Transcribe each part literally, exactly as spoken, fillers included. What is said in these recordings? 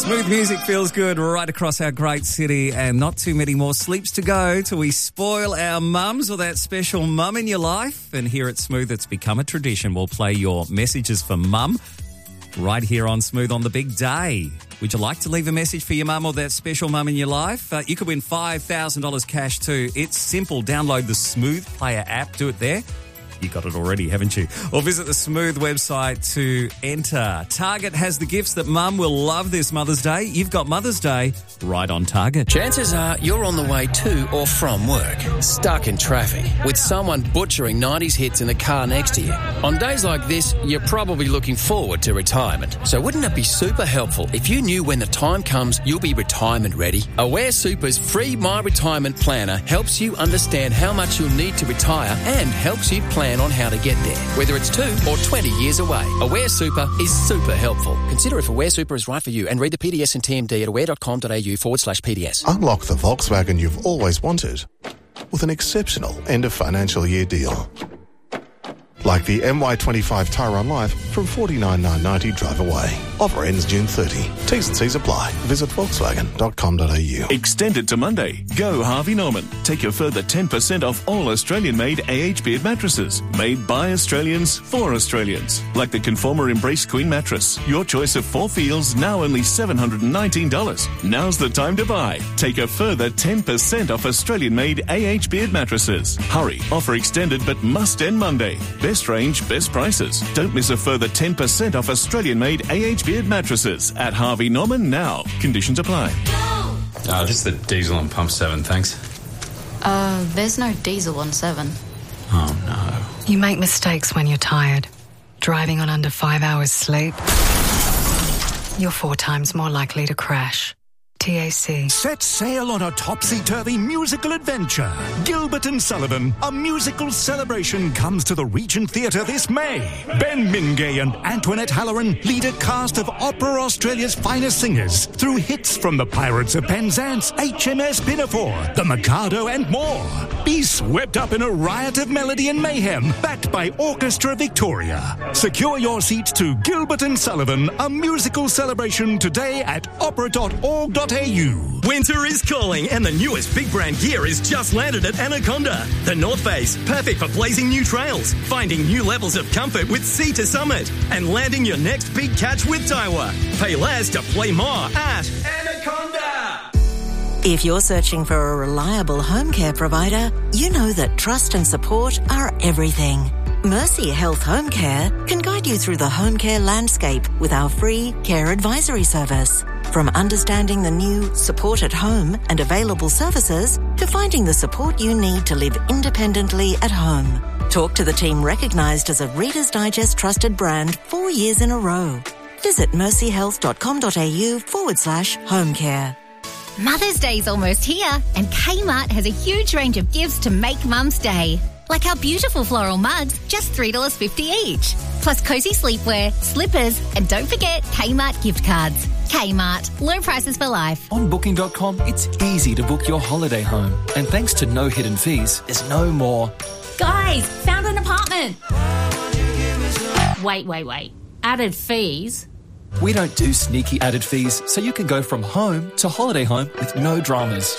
Smooth music feels good right across our great city, and not too many more sleeps to go till we spoil our mums or that special mum in your life. And here at Smooth, it's become a tradition. We'll play your messages for mum right here on Smooth on the big day. Would you like to leave a message for your mum or that special mum in your life? Uh, you could win five thousand dollars cash too. It's simple. Download the Smooth Player app. Do it there. You got it already, haven't you? Or visit the Smooth website to enter. Target has the gifts that Mum will love this Mother's Day. You've got Mother's Day right on Target. Chances are you're on the way to or from work, stuck in traffic, with someone butchering nineties hits in the car next to you. On days like this, you're probably looking forward to retirement. So wouldn't it be super helpful if you knew when the time comes you'll be retirement ready? Aware Super's free My Retirement Planner helps you understand how much you'll need to retire and helps you plan on how to get there, whether it's two or twenty years away. Aware Super is super helpful. Consider if Aware Super is right for you and read the P D S and T M D at aware.com.au forward slash PDS. Unlock the Volkswagen you've always wanted with an exceptional end of financial year deal. Like the M Y twenty-five Tyron Life from forty-nine thousand nine hundred ninety drive away. Offer ends June thirtieth. T's and C's apply. Visit volkswagen dot com dot a u. Extend it to Monday. Go Harvey Norman. Take a further ten percent off all Australian-made A H Beard mattresses. Made by Australians for Australians. Like the Conformer Embrace Queen mattress. Your choice of four feels, now only seven hundred nineteen dollars. Now's the time to buy. Take a further ten percent off Australian-made A H Beard mattresses. Hurry. Offer extended but must end Monday. Best range, best prices. Don't miss a further ten percent off Australian-made A H Beard mattresses at Harvey Norman now. Conditions apply. Uh, just the diesel on pump seven, thanks. Uh, there's no diesel on seven. Oh, no. You make mistakes when you're tired. Driving on under five hours sleep, you're four times more likely to crash. T A C. Set sail on a topsy-turvy musical adventure. Gilbert and Sullivan, a musical celebration, comes to the Regent Theatre this May. Ben Mingay and Antoinette Halloran lead a cast of Opera Australia's finest singers through hits from the Pirates of Penzance, H M S Pinafore, The Mikado and more. Be swept up in a riot of melody and mayhem, backed by Orchestra Victoria. Secure your seats to Gilbert and Sullivan, a musical celebration today at opera dot org dot a u. Winter is calling, and the newest big brand gear is just landed at Anaconda. The North Face, perfect for blazing new trails, finding new levels of comfort with Sea to Summit, and landing your next big catch with Daiwa. Pay less to play more at Anaconda. If you're searching for a reliable home care provider, you know that trust and support are everything. Mercy Health Home Care can guide you through the home care landscape with our free care advisory service. From understanding the new support at home and available services to finding the support you need to live independently at home. Talk to the team recognised as a Reader's Digest trusted brand four years in a row. Visit mercyhealth.com.au forward slash home care. Mother's Day's almost here, and Kmart has a huge range of gifts to make Mum's Day. Like our beautiful floral mugs, just three dollars fifty each. Plus cosy sleepwear, slippers, and don't forget Kmart gift cards. Kmart, low prices for life. On booking dot com, it's easy to book your holiday home. And thanks to no hidden fees, there's no more. Guys, found an apartment. Wait, wait, wait. Added fees? We don't do sneaky added fees, so you can go from home to holiday home with no dramas.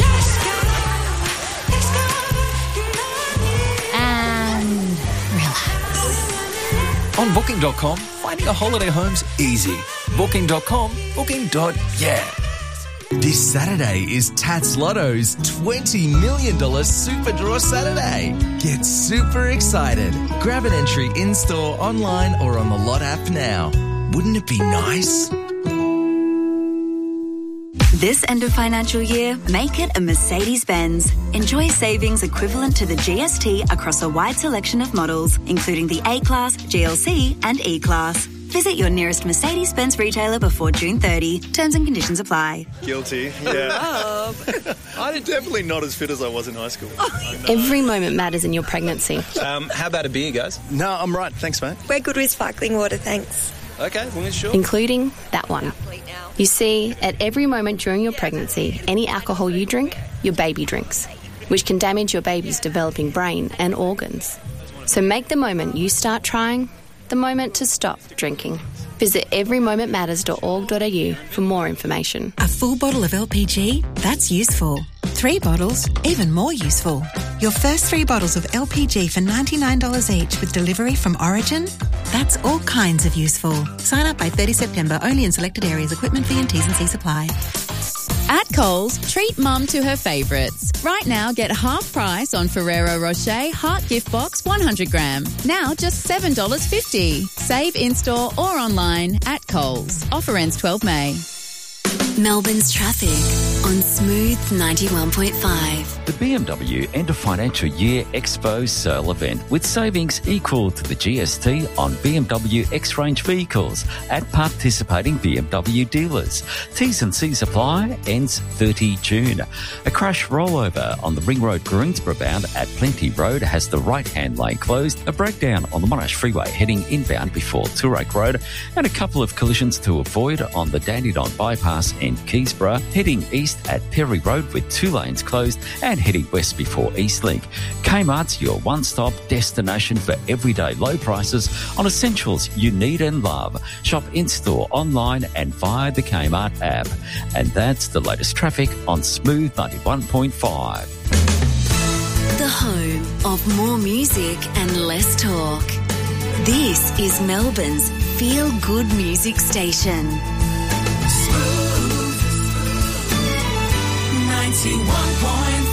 On booking dot com, finding a holiday home's easy. booking dot com, booking. Yeah. This Saturday is Tats Lotto's twenty million dollars Super Draw Saturday. Get super excited. Grab an entry in-store, online or on the Lot app now. Wouldn't it be nice? This end of financial year, make it a Mercedes-Benz. Enjoy savings equivalent to the G S T across a wide selection of models, including the A-Class, G L C and E-Class. Visit your nearest Mercedes-Benz retailer before June thirtieth. Terms and conditions apply. Guilty, yeah. I'm definitely not as fit as I was in high school. Every moment matters in your pregnancy. Um, how about a beer, guys? No, I'm right. Thanks, mate. We're good with sparkling water, thanks. Okay, well, sure. Including that one. You see, at every moment during your pregnancy, any alcohol you drink, your baby drinks, which can damage your baby's developing brain and organs. So make the moment you start trying the moment to stop drinking. Visit every moment matters dot org dot a u for more information. A full bottle of L P G? That's useful. Three bottles? Even more useful. Your first three bottles of L P G for ninety-nine dollars each with delivery from Origin? That's all kinds of useful. Sign up by thirtieth September, only in selected areas. Equipment fee and T's and C's apply. At Coles, treat mum to her favourites. Right now, get half price on Ferrero Rocher Heart Gift Box one hundred gram. Now just seven dollars fifty. Save in-store or online at Coles. Offer ends twelfth of May. Melbourne's traffic on Smooth ninety-one point five. The B M W End of Financial Year Expo Sale event with savings equal to the G S T on B M W X-Range vehicles at participating B M W dealers. T's and C's apply, ends thirtieth of June. A crash rollover on the Ring Road Greensboro bound at Plenty Road has the right-hand lane closed. A breakdown on the Monash Freeway heading inbound before Toorak Road, and a couple of collisions to avoid on the Dandenong Bypass in Keysborough, heading east at Perry Road with two lanes closed, and heading west before Eastlink. Kmart's your one-stop destination for everyday low prices on essentials you need and love. Shop in-store, online and via the Kmart app. And that's the latest traffic on Smooth ninety-one point five. The home of more music and less talk. This is Melbourne's feel-good music station. ninety-one point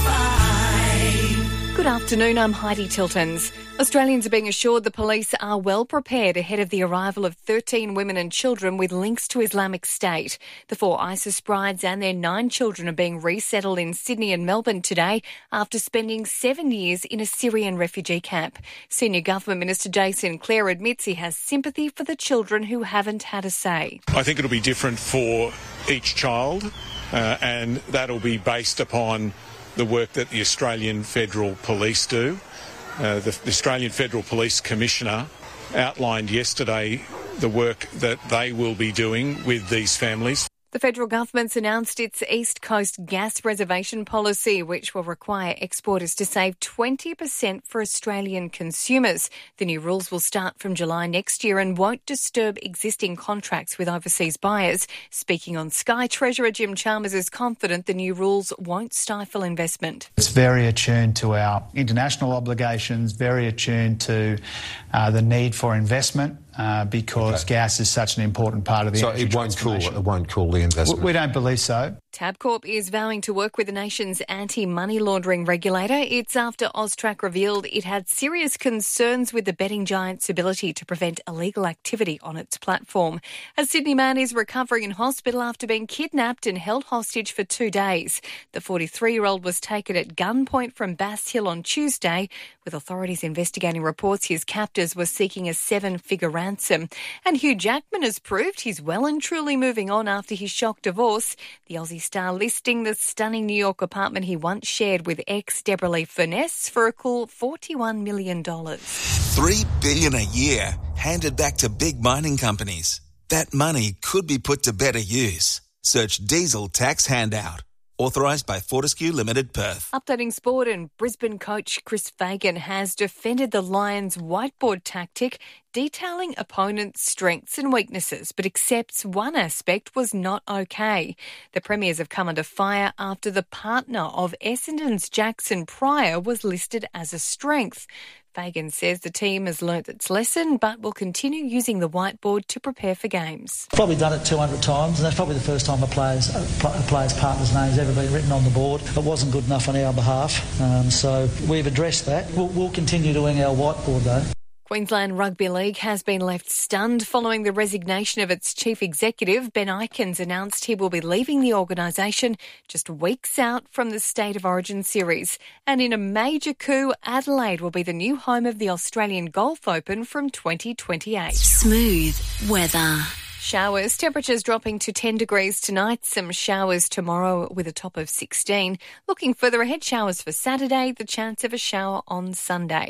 five. Good afternoon, I'm Heidi Tiltons. Australians are being assured the police are well prepared ahead of the arrival of thirteen women and children with links to Islamic State. The four ISIS brides and their nine children are being resettled in Sydney and Melbourne today after spending seven years in a Syrian refugee camp. Senior Government Minister Jason Clare admits he has sympathy for the children who haven't had a say. I think it'll be different for each child. Uh, and that'll be based upon the work that the Australian Federal Police do. Uh, the, the Australian Federal Police Commissioner outlined yesterday the work that they will be doing with these families. The federal government's announced its East Coast gas reservation policy, which will require exporters to save twenty percent for Australian consumers. The new rules will start from July next year and won't disturb existing contracts with overseas buyers. Speaking on Sky, Treasurer Jim Chalmers is confident the new rules won't stifle investment. It's very attuned to our international obligations, very attuned to uh, the need for investment. Uh, because okay. gas is such an important part of the so energy it won't cool. transformation. It won't cool the investment. We don't believe so. Tabcorp is vowing to work with the nation's anti-money laundering regulator. It's after Austrac revealed it had serious concerns with the betting giant's ability to prevent illegal activity on its platform. A Sydney man is recovering in hospital after being kidnapped and held hostage for two days. The forty-three-year-old was taken at gunpoint from Bass Hill on Tuesday, with authorities investigating reports his captors were seeking a seven-figure ransom. And Hugh Jackman has proved he's well and truly moving on after his shock divorce. The Aussie star listing the stunning New York apartment he once shared with ex Deborah Lee Furness for a cool forty-one million dollars. Three billion dollars a year handed back to big mining companies. That money could be put to better use. Search Diesel Tax Handout. Authorised by Fortescue Limited, Perth. Updating sport, and Brisbane coach Chris Fagan has defended the Lions' whiteboard tactic, detailing opponents' strengths and weaknesses, but accepts one aspect was not okay. The Premiers have come under fire after the partner of Essendon's Jackson Pryor was listed as a strength. Fagan says the team has learnt its lesson but will continue using the whiteboard to prepare for games. Probably done it two hundred times, and that's probably the first time a player's, a player's partner's name's ever been written on the board. It wasn't good enough on our behalf, um, so we've addressed that. We'll, we'll continue doing our whiteboard though. Queensland Rugby League has been left stunned following the resignation of its chief executive. Ben Ikens announced he will be leaving the organisation just weeks out from the State of Origin series. And in a major coup, Adelaide will be the new home of the Australian Golf Open from twenty twenty-eight. Smooth weather. Showers, temperatures dropping to ten degrees tonight. Some showers tomorrow with a top of sixteen. Looking further ahead, showers for Saturday, the chance of a shower on Sunday.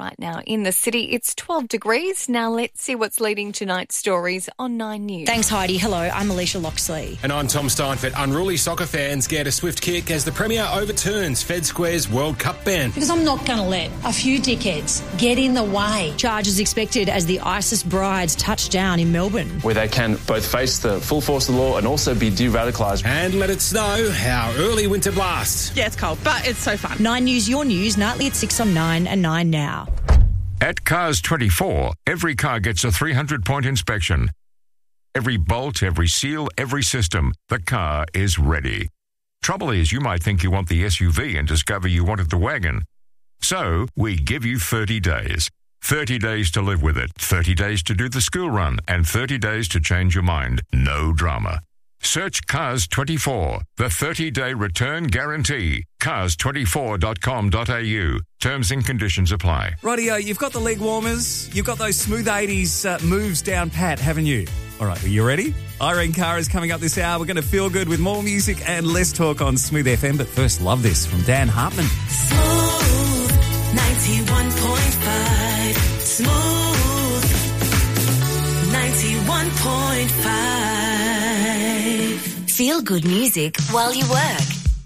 right now in the city. It's twelve degrees. Now let's see what's leading tonight's stories on Nine News. Thanks, Heidi. Hello, I'm Alicia Loxley. And I'm Tom Steinfeld. Unruly soccer fans get a swift kick as the Premier overturns Fed Square's World Cup ban. Because I'm not going to let a few dickheads get in the way. Charges expected as the ISIS brides touch down in Melbourne, where they can both face the full force of the law and also be de-radicalised. And let it snow, our early winter blast. Yeah, it's cold, but it's so fun. Nine News, your news, nightly at six on nine and nine now. At Cars twenty-four, every car gets a three hundred point inspection. Every bolt, every seal, every system, the car is ready. Trouble is, you might think you want the S U V and discover you wanted the wagon. So, we give you thirty days. thirty days to live with it, thirty days to do the school run, and thirty days to change your mind. No drama. Search Cars twenty-four, the thirty-day return guarantee. cars twenty-four dot com dot a u. Terms and conditions apply. Rightio, you've got the leg warmers, you've got those smooth eighties uh, moves down pat, haven't you? All right, are you ready? Irene Cara is coming up this hour. We're going to feel good with more music and less talk on Smooth F M. But first, love this from Dan Hartman. Smooth ninety-one point five. Smooth ninety-one point five. Feel good music while you work.